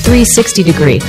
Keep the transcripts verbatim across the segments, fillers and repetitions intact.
three sixty degree.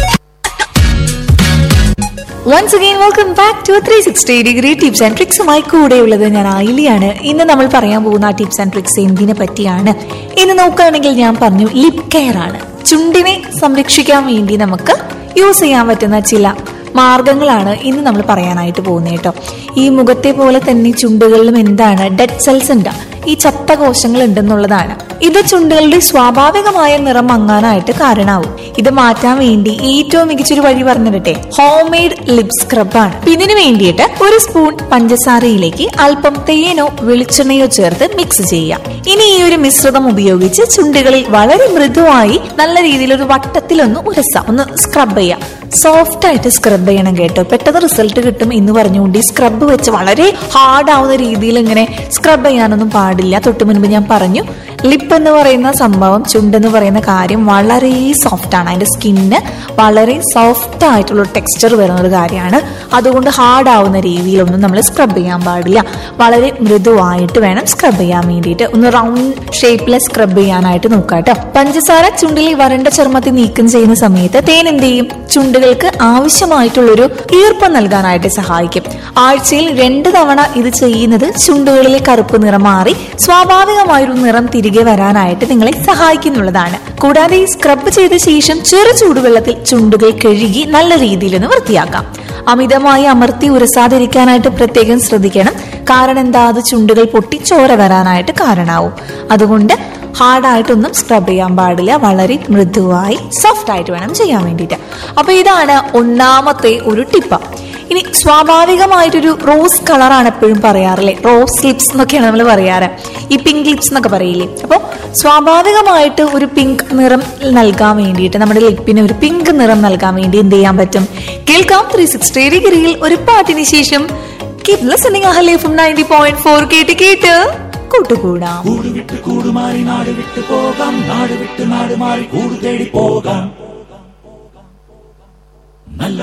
Once again, welcome back to three sixty degree tips and tricks. മായി കൂടെയുള്ളത് ഞാൻ ആയിലിയാണ്. ഇന്ന് നമ്മൾ പറയാൻ പോകുന്ന ടിപ്സ് ആൻഡ് ട്രിക്സ് എന്തിനെ പറ്റിയാണ്? ഇന്ന് നോക്കുകയാണെങ്കിൽ ഞാൻ പറഞ്ഞു ലിപ് കെയർ ആണ്. ചുണ്ടിനെ സംരക്ഷിക്കാൻ വേണ്ടി നമുക്ക് യൂസ് ചെയ്യാൻ പറ്റുന്ന ചില മാർഗങ്ങളാണ് ഇന്ന് നമ്മൾ പറയാനായിട്ട് പോകുന്നത് കേട്ടോ. ഈ മുഖത്തെ പോലെ തന്നെ ചുണ്ടുകളിലും എന്താണ് ഡെഡ് സെൽസ് ഉണ്ട്, ഈ ചത്ത കോശങ്ങൾ ഉണ്ടെന്നുള്ളതാണ്. ഇത് ചുണ്ടുകളുടെ സ്വാഭാവികമായ നിറം മങ്ങാനായിട്ട് കാരണമാവും. ഇത് മാറ്റാൻ വേണ്ടി ഏറ്റവും മികച്ചൊരു വഴി പറഞ്ഞിട്ടെ ഹോം മെയ്ഡ് ലിപ് സ്ക്രബാണ്. ഇതിനു വേണ്ടിയിട്ട് ഒരു സ്പൂൺ പഞ്ചസാരയിലേക്ക് അല്പം തേനോ വെളിച്ചെണ്ണയോ ചേർത്ത് മിക്സ് ചെയ്യാം. ഇനി ഈ ഒരു മിശ്രിതം ഉപയോഗിച്ച് ചുണ്ടുകളിൽ വളരെ മൃദുവായി നല്ല രീതിയിൽ ഒരു വട്ടത്തിലൊന്ന് ഉരസാം, ഒന്ന് സ്ക്രബ് ചെയ്യാം. സോഫ്റ്റ് ആയിട്ട് സ്ക്രബ് ചെയ്യണം കേട്ടോ, പെട്ടെന്ന് റിസൾട്ട് കിട്ടും എന്ന് പറഞ്ഞുകൊണ്ട് ഈ സ്ക്രബ് വെച്ച് വളരെ ഹാർഡ് ആവുന്ന രീതിയിൽ ഇങ്ങനെ സ്ക്രബ് ചെയ്യാനൊന്നും പാടില്ല. തൊട്ട് മുൻപ് ഞാൻ പറഞ്ഞു ലിപ്പ് എന്ന് പറയുന്ന സംഭവം, ചുണ്ടെന്ന് പറയുന്ന കാര്യം വളരെ സോഫ്റ്റ് ആണ്. അതിന്റെ സ്കിന്ന് വളരെ സോഫ്റ്റ് ആയിട്ടുള്ള ടെക്സ്ചർ വരുന്ന ഒരു കാര്യമാണ്. അതുകൊണ്ട് ഹാർഡ് ആവുന്ന രീതിയിലൊന്നും നമ്മൾ സ്ക്രബ് ചെയ്യാൻ പാടില്ല. വളരെ മൃദുവായിട്ട് വേണം സ്ക്രബ് ചെയ്യാൻ വേണ്ടിയിട്ട്. ഒന്ന് റൗണ്ട് ഷേപ്പിൽ സ്ക്രബ് ചെയ്യാനായിട്ട് നോക്കാം കേട്ടോ. പഞ്ചസാര ചുണ്ടിലെ വരണ്ട ചർമ്മത്തെ നീക്കം ചെയ്യുന്ന സമയത്ത് തേൻ എന്ത് ചെയ്യും? ചുണ്ടുകൾക്ക് ആവശ്യമായിട്ടുള്ളൊരു ഈർപ്പം നൽകാനായിട്ട് സഹായിക്കും. ആഴ്ചയിൽ രണ്ട് തവണ ഇത് ചെയ്യുന്നത് ചുണ്ടുകളിലെ കറുപ്പ് നിറം മാറി സ്വാഭാവികമായൊരു നിറം തിരികെ വരാനായിട്ട് നിങ്ങളെ സഹായിക്കുന്നുള്ളതാണ്. കൂടാതെ ഈ സ്ക്രബ് ചെയ്ത ശേഷം ചെറു ചൂടുവെള്ളത്തിൽ ചുണ്ടുകൾ കഴുകി നല്ല രീതിയിൽ ഒന്ന് വൃത്തിയാക്കാം. അമിതമായി അമർത്തി ഉരസാതിരിക്കാനായിട്ട് പ്രത്യേകം ശ്രദ്ധിക്കണം. കാരണം എന്താ, അത് ചുണ്ടുകൾ പൊട്ടി ചോര വരാനായിട്ട് കാരണമാവും. അതുകൊണ്ട് ഹാർഡായിട്ടൊന്നും സ്ക്രബ് ചെയ്യാൻ പാടില്ല. വളരെ മൃദുവായി സോഫ്റ്റ് ആയിട്ട് വേണം ചെയ്യാൻ വേണ്ടിയിട്ട്. അപ്പൊ ഇതാണ് ഒന്നാമത്തെ ഒരു ടിപ്പ്. ഇനി സ്വാഭാവികമായിട്ടൊരു റോസ് കളറാണ് എപ്പോഴും പറയാറില്ലേ, റോസ് ലിപ്സ് എന്നൊക്കെയാണ് നമ്മൾ പറയാറ്, ഈ പിങ്ക് ലിപ്സ് എന്നൊക്കെ പറയില്ലേ. അപ്പോൾ സ്വാഭാവികമായിട്ട് ഒരു പിങ്ക് നിറം നൽകാൻ വേണ്ടിയിട്ട്, നമ്മുടെ ലിപ്പിന് ഒരു പിങ്ക് നിറം നൽകാൻ വേണ്ടി എന്ത് ചെയ്യാൻ പറ്റും? കേൾക്കാം ത്രീ സിക്സ്റ്റി ഡിഗ്രിയിൽ ഒരു പാട്ടിന് ശേഷം. Keep listening Ahalya F M ninety point four കേട്ട് കേട്ട് കൂട്ടുകൂടാം. കൂടുമാറി നാട് വിട്ടു പോകാം, നാട് വിട്ട് നാട് മാറി കൂടു തേടി പോകാം.